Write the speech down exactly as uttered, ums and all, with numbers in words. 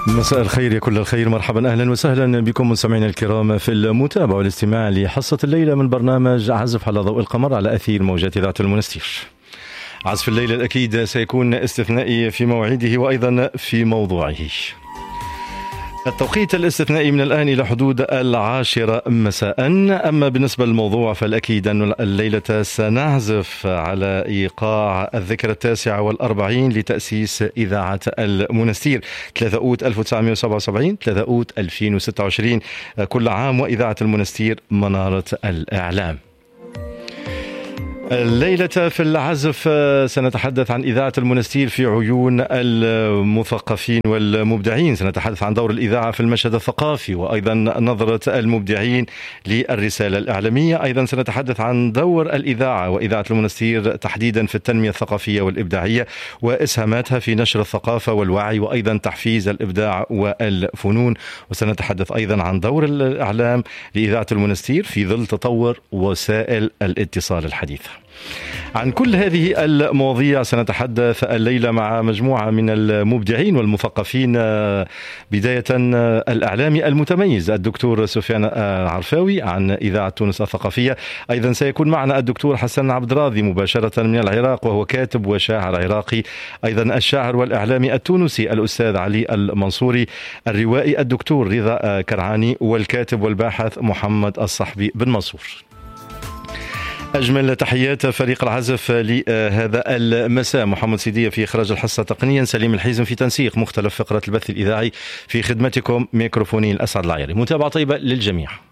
مساء الخير يا كل الخير، مرحبا أهلا وسهلا بكم مستمعينا الكرام في المتابعة والاستماع لحصة الليلة من برنامج عزف على ضوء القمر على أثير موجات إذاعة المنستير. عزف الليلة الأكيد سيكون استثنائي في موعده وأيضا في موضوعه. التوقيت الاستثنائي من الآن إلى حدود العاشرة مساء. أما بالنسبة للموضوع فالأكيد أن الليلة سنعزف على إيقاع الذكرى التاسعة والأربعين لتأسيس إذاعة المنستير، ثلاثة أوت ألف وتسعمائة وسبعة وسبعين ثلاثة أوت ألفين وستة وعشرين، كل عام وإذاعة المنستير منارة الإعلام. الليلة في العزف سنتحدث عن إذاعة المنستير في عيون المثقفين والمبدعين، سنتحدث عن دور الإذاعة في المشهد الثقافي وأيضا نظرة المبدعين للرسالة الإعلامية. أيضا سنتحدث عن دور الإذاعة وإذاعة المنستير تحديدا في التنمية الثقافية والإبداعية وإسهاماتها في نشر الثقافة والوعي وأيضا تحفيز الإبداع والفنون. وسنتحدث أيضا عن دور الإعلام لإذاعة المنستير في ظل تطور وسائل الاتصال الحديثة. عن كل هذه المواضيع سنتحدث الليلة مع مجموعة من المبدعين والمثقفين، بداية الإعلامي المتميز الدكتور سفيان عرفاوي عن إذاعة تونس الثقافية. أيضا سيكون معنا الدكتور حسن عبد الراضي مباشرة من العراق وهو كاتب وشاعر عراقي. أيضا الشاعر والإعلامي التونسي الأستاذ علي المنصوري، الروائي الدكتور رضا كرعاني، والكاتب والباحث محمد الصحبي بن منصور. أجمل تحيات فريق العزف لهذا المساء: محمد سيدية في إخراج الحصة تقنيا، سليم الحيزم في تنسيق مختلف فقرة البث الإذاعي، في خدمتكم ميكروفوني الأسعد العياري. متابعة طيبة للجميع.